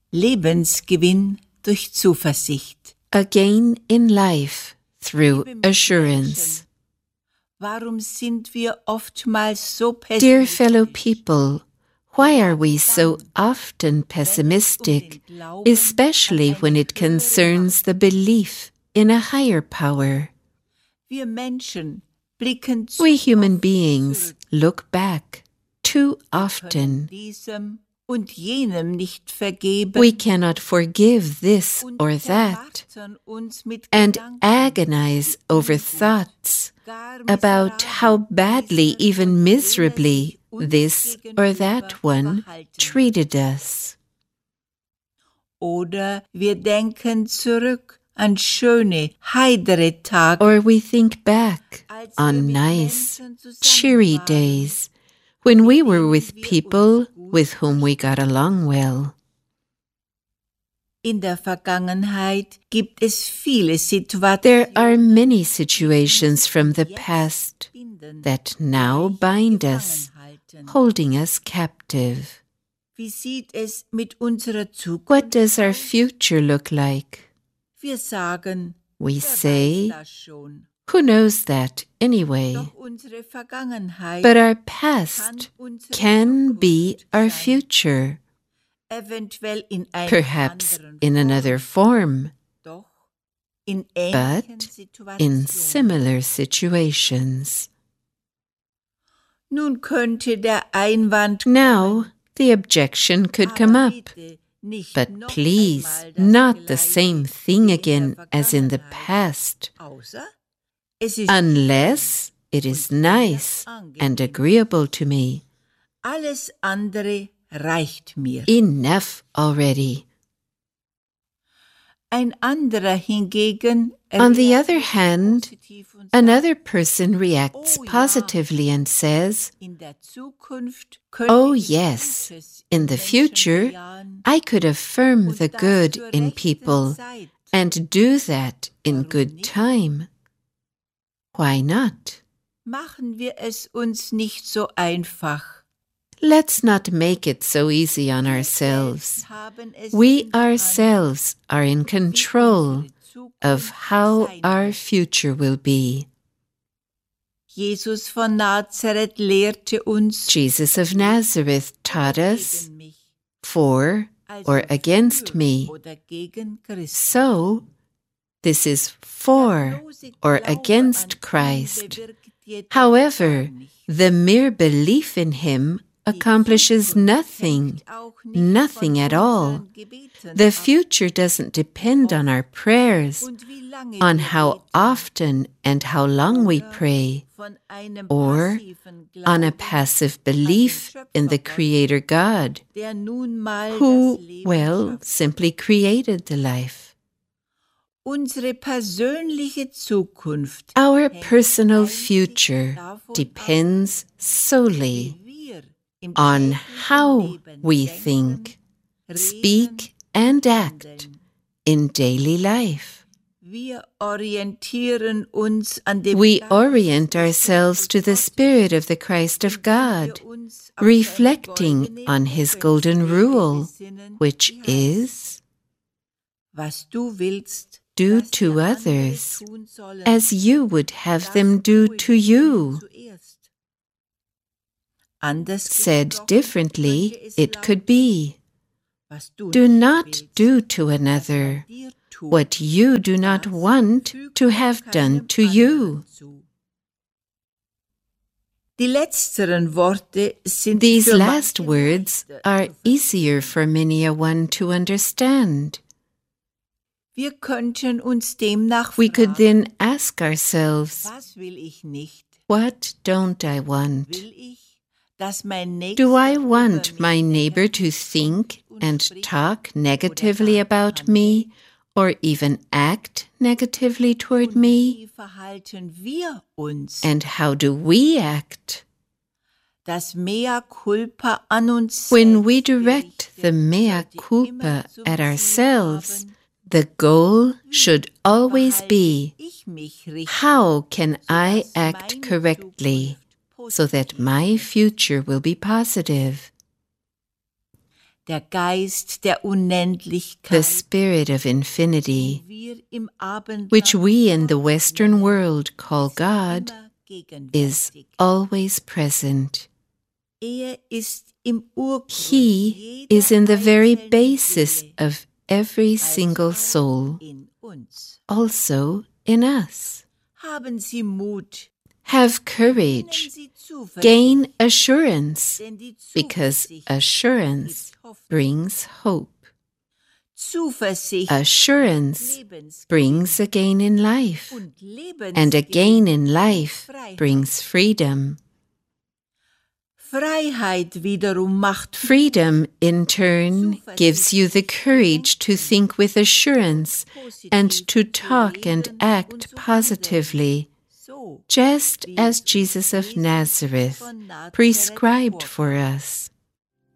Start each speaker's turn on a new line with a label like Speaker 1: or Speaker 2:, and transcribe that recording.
Speaker 1: Lebensgewinn durch Zuversicht.
Speaker 2: A gain in life through assurance.
Speaker 1: Warum sind wir oftmals so
Speaker 2: Dear
Speaker 1: pessimistisch?
Speaker 2: fellow people, why are we so often pessimistic, especially when it concerns the belief in a higher power?
Speaker 1: Wir Menschen blicken zu
Speaker 2: We human beings look back too often.
Speaker 1: diesem und jenem nicht vergeben.
Speaker 2: We cannot forgive this
Speaker 1: und
Speaker 2: or that
Speaker 1: zermartern uns mit
Speaker 2: and
Speaker 1: Gedanken,
Speaker 2: agonize over thoughts
Speaker 1: gar
Speaker 2: about how badly, even miserably,
Speaker 1: uns
Speaker 2: this or that
Speaker 1: gegenüber
Speaker 2: one
Speaker 1: verhalten.
Speaker 2: treated us.
Speaker 1: Oder wir denken zurück an schöne, heidere Tage,
Speaker 2: Or we think back
Speaker 1: als wir
Speaker 2: on
Speaker 1: mit
Speaker 2: nice,
Speaker 1: Menschen zusammen
Speaker 2: cheery
Speaker 1: waren.
Speaker 2: days when we were with people with whom we got along well.
Speaker 1: In der Vergangenheit gibt es viele Situationen,
Speaker 2: There are many situations from the past that now bind us, holding us captive.
Speaker 1: Wie sieht es mit unserer Zukunft
Speaker 2: What does our
Speaker 1: aus?
Speaker 2: future look like?
Speaker 1: Wir sagen,
Speaker 2: We
Speaker 1: wer
Speaker 2: say,
Speaker 1: weiß das schon.
Speaker 2: who knows that anyway?
Speaker 1: Doch unsere Vergangenheit
Speaker 2: But our
Speaker 1: kann
Speaker 2: past
Speaker 1: unsere
Speaker 2: can be
Speaker 1: Zukunft
Speaker 2: our
Speaker 1: sein.
Speaker 2: future,
Speaker 1: Eventuell in einer
Speaker 2: perhaps
Speaker 1: anderen
Speaker 2: in another form,
Speaker 1: doch in ähnlichen
Speaker 2: but in
Speaker 1: Situationen.
Speaker 2: similar situations.
Speaker 1: Nun könnte der Einwand
Speaker 2: Now, the objection could come
Speaker 1: aber
Speaker 2: up,
Speaker 1: bitte nicht
Speaker 2: but
Speaker 1: noch
Speaker 2: please,
Speaker 1: einmal das
Speaker 2: not the
Speaker 1: Gleiche
Speaker 2: same thing
Speaker 1: wie in
Speaker 2: again
Speaker 1: der
Speaker 2: as in the
Speaker 1: Vergangenheit.
Speaker 2: past,
Speaker 1: Außer es ist
Speaker 2: unless it is nice and agreeable to me.
Speaker 1: alles andere reicht mir.
Speaker 2: Enough already.
Speaker 1: Ein anderer hingegen
Speaker 2: On the
Speaker 1: reagiert
Speaker 2: other hand,
Speaker 1: positiv und sagt,
Speaker 2: another person reacts
Speaker 1: Oh, ja.
Speaker 2: positively and says,
Speaker 1: in der Zukunft könnte
Speaker 2: oh
Speaker 1: ich
Speaker 2: yes,
Speaker 1: Gutes
Speaker 2: in the
Speaker 1: Menschen
Speaker 2: future,
Speaker 1: bejahen
Speaker 2: I could affirm
Speaker 1: und
Speaker 2: the
Speaker 1: das
Speaker 2: good
Speaker 1: zur
Speaker 2: in
Speaker 1: rechten
Speaker 2: people
Speaker 1: Zeit.
Speaker 2: and do that in
Speaker 1: Warum
Speaker 2: good
Speaker 1: nicht?
Speaker 2: time. Why not?
Speaker 1: Machen wir es uns nicht so einfach.
Speaker 2: Let's not make it so easy on
Speaker 1: Wir
Speaker 2: ourselves.
Speaker 1: selbst haben es
Speaker 2: We
Speaker 1: in der Hand,
Speaker 2: ourselves are in
Speaker 1: wie
Speaker 2: control
Speaker 1: unsere Zukunft
Speaker 2: of how
Speaker 1: sein
Speaker 2: our
Speaker 1: wird.
Speaker 2: future will be.
Speaker 1: Jesus von Nazareth lehrte uns,
Speaker 2: Jesus of Nazareth taught us,
Speaker 1: gegen mich,
Speaker 2: for
Speaker 1: also
Speaker 2: or against
Speaker 1: für
Speaker 2: me.
Speaker 1: oder gegen Christus.
Speaker 2: So, this is for
Speaker 1: Bloße
Speaker 2: or
Speaker 1: Glaube
Speaker 2: against
Speaker 1: an ihn
Speaker 2: Christ.
Speaker 1: bewirkt jedoch
Speaker 2: However,
Speaker 1: gar nichts.
Speaker 2: the mere belief in him accomplishes
Speaker 1: Die Zukunft
Speaker 2: nothing,
Speaker 1: hängt auch nicht
Speaker 2: nothing
Speaker 1: von
Speaker 2: at all.
Speaker 1: unseren Gebeten
Speaker 2: The
Speaker 1: ab.
Speaker 2: future doesn't depend on our prayers,
Speaker 1: Und wie lange
Speaker 2: on
Speaker 1: wir
Speaker 2: how
Speaker 1: beten,
Speaker 2: often and how long we
Speaker 1: oder
Speaker 2: pray,
Speaker 1: von einem
Speaker 2: or
Speaker 1: passiven
Speaker 2: on a
Speaker 1: Glauben
Speaker 2: passive
Speaker 1: an den
Speaker 2: belief in the
Speaker 1: Schöpfergott,
Speaker 2: Creator God,
Speaker 1: der nun mal
Speaker 2: who,
Speaker 1: das Leben
Speaker 2: well,
Speaker 1: schafft.
Speaker 2: simply created the life.
Speaker 1: Unsere persönliche Zukunft
Speaker 2: Our
Speaker 1: hängt
Speaker 2: personal
Speaker 1: einzig
Speaker 2: future
Speaker 1: davon
Speaker 2: depends
Speaker 1: ab,
Speaker 2: solely
Speaker 1: wie wir im
Speaker 2: on
Speaker 1: täglichen
Speaker 2: how
Speaker 1: Leben
Speaker 2: we
Speaker 1: denken,
Speaker 2: think,
Speaker 1: reden
Speaker 2: speak, and
Speaker 1: und
Speaker 2: act
Speaker 1: handeln.
Speaker 2: in daily life.
Speaker 1: Wir orientieren uns an dem
Speaker 2: We
Speaker 1: Geist
Speaker 2: orient
Speaker 1: des
Speaker 2: ourselves to the
Speaker 1: Gottes,
Speaker 2: Spirit of the Christ of
Speaker 1: indem wir
Speaker 2: God,
Speaker 1: uns auf seine
Speaker 2: reflecting
Speaker 1: goldene
Speaker 2: on His golden
Speaker 1: Lebensregel
Speaker 2: rule,
Speaker 1: besinnen,
Speaker 2: which
Speaker 1: die heißt,
Speaker 2: is,
Speaker 1: was du willst,
Speaker 2: do
Speaker 1: dass
Speaker 2: to
Speaker 1: dir andere
Speaker 2: others
Speaker 1: tun sollen,
Speaker 2: as you would have
Speaker 1: das
Speaker 2: them do
Speaker 1: tue
Speaker 2: to
Speaker 1: ihnen
Speaker 2: you.
Speaker 1: zuerst. Anders
Speaker 2: Said
Speaker 1: gesprochen,
Speaker 2: differently,
Speaker 1: könnte es
Speaker 2: it could
Speaker 1: lauten,
Speaker 2: be,
Speaker 1: was du
Speaker 2: do
Speaker 1: nicht
Speaker 2: not
Speaker 1: willst,
Speaker 2: do to
Speaker 1: dass man
Speaker 2: another
Speaker 1: dir tut,
Speaker 2: what you do not
Speaker 1: das
Speaker 2: want
Speaker 1: füge
Speaker 2: to
Speaker 1: auch
Speaker 2: have
Speaker 1: keinem
Speaker 2: done to you.
Speaker 1: anderen zu. Die letzteren Worte sind
Speaker 2: These
Speaker 1: für
Speaker 2: last
Speaker 1: manche
Speaker 2: words
Speaker 1: leichter
Speaker 2: are
Speaker 1: zu
Speaker 2: easier
Speaker 1: verstehen.
Speaker 2: for many a one to understand.
Speaker 1: Wir könnten uns demnach
Speaker 2: We could
Speaker 1: fragen,
Speaker 2: then ask ourselves,
Speaker 1: was will ich nicht?
Speaker 2: what don't I want?
Speaker 1: Will ich, dass mein
Speaker 2: Do I
Speaker 1: Nächster
Speaker 2: want
Speaker 1: über
Speaker 2: my
Speaker 1: mich
Speaker 2: neighbor to
Speaker 1: negativ
Speaker 2: think
Speaker 1: denkt und
Speaker 2: and
Speaker 1: spricht
Speaker 2: talk
Speaker 1: oder
Speaker 2: negatively
Speaker 1: gar
Speaker 2: about
Speaker 1: handelt?
Speaker 2: me, or even act negatively toward
Speaker 1: Und
Speaker 2: me?
Speaker 1: wie verhalten wir uns?
Speaker 2: And how do we act?
Speaker 1: Das Mea culpa an uns
Speaker 2: When we
Speaker 1: selbst
Speaker 2: direct the
Speaker 1: gerichtet
Speaker 2: mea
Speaker 1: sollte
Speaker 2: culpa
Speaker 1: immer zum
Speaker 2: at
Speaker 1: Ziel
Speaker 2: ourselves,
Speaker 1: haben,
Speaker 2: the goal should always
Speaker 1: verhalte
Speaker 2: be,
Speaker 1: ich mich richtig,
Speaker 2: how can I
Speaker 1: sodass
Speaker 2: act
Speaker 1: meine
Speaker 2: correctly
Speaker 1: Zukunft
Speaker 2: so that
Speaker 1: positiv
Speaker 2: my
Speaker 1: wird.
Speaker 2: future will be positive?
Speaker 1: der Geist der
Speaker 2: The
Speaker 1: Unendlichkeit,
Speaker 2: Spirit of infinity,
Speaker 1: wir im Abendland
Speaker 2: which we in the Western world call God,
Speaker 1: immer
Speaker 2: is
Speaker 1: gegenwärtig.
Speaker 2: always present.
Speaker 1: Ist im Urgrund
Speaker 2: He
Speaker 1: jeder
Speaker 2: is in the very
Speaker 1: einzelnen
Speaker 2: basis
Speaker 1: Seele,
Speaker 2: of every
Speaker 1: als
Speaker 2: single
Speaker 1: auch
Speaker 2: soul,
Speaker 1: in uns.
Speaker 2: also in us.
Speaker 1: Haben Sie Mut,
Speaker 2: Have
Speaker 1: nehmen
Speaker 2: courage,
Speaker 1: Sie Zuversicht,
Speaker 2: gain assurance,
Speaker 1: denn die
Speaker 2: because
Speaker 1: Zuversicht
Speaker 2: assurance
Speaker 1: gibt Hoffnung.
Speaker 2: brings hope.
Speaker 1: Zuversicht
Speaker 2: Assurance
Speaker 1: Lebensgewinn
Speaker 2: brings a gain in life,
Speaker 1: und
Speaker 2: and a gain
Speaker 1: Lebensgewinn
Speaker 2: in life
Speaker 1: Freiheit.
Speaker 2: brings freedom.
Speaker 1: Freiheit wiederum macht
Speaker 2: Freedom, in turn, gives you the courage to think with assurance and to talk and act positively,
Speaker 1: so,
Speaker 2: just
Speaker 1: wie
Speaker 2: as
Speaker 1: es
Speaker 2: Jesus of
Speaker 1: Jesus
Speaker 2: Nazareth
Speaker 1: von Nazareth
Speaker 2: prescribed
Speaker 1: vorgab.
Speaker 2: for us.